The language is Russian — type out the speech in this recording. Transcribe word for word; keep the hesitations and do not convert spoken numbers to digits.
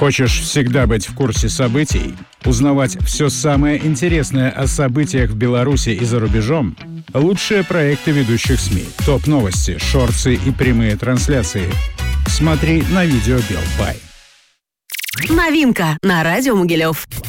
Хочешь всегда быть в курсе событий? Узнавать все самое интересное о событиях в Беларуси и за рубежом? Лучшие проекты ведущих СМИ, топ-новости, шорты и прямые трансляции. Смотри на видео Белпай. Новинка на радио Могилев.